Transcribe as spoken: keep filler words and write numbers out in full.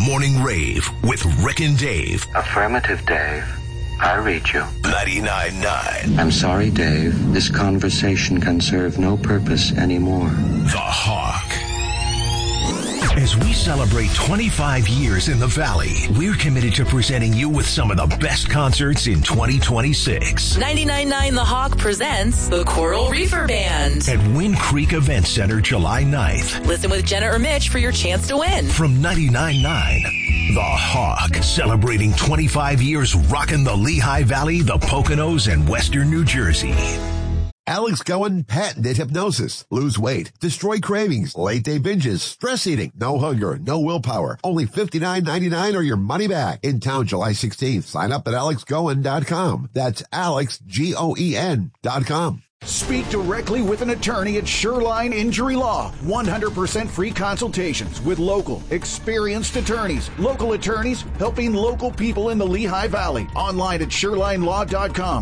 Morning Rave with Rick and Dave. Affirmative, Dave. I read you. ninety-nine point nine. I'm sorry, Dave. This conversation can serve no purpose anymore. The Hawk. As we celebrate twenty-five years in the Valley, we're committed to presenting you with some of the best concerts in twenty twenty-six. ninety-nine point nine The Hawk presents the Coral Reefer Band at Wind Creek Event Center, July ninth. Listen with Jenna or Mitch for your chance to win. From ninety-nine point nine, The Hawk, celebrating twenty-five years rocking the Lehigh Valley, the Poconos, and Western New Jersey. Alex Cohen patented hypnosis. Lose weight, destroy cravings, late day binges, stress eating, no hunger, no willpower. Only fifty-nine ninety-nine or your money back. In town July sixteenth. Sign up at alex goen dot com. That's Alex, G O E N dot com. Speak directly with an attorney at Shoreline Injury Law. one hundred percent free consultations with local, experienced attorneys. Local attorneys helping local people in the Lehigh Valley. Online at shoreline law dot com.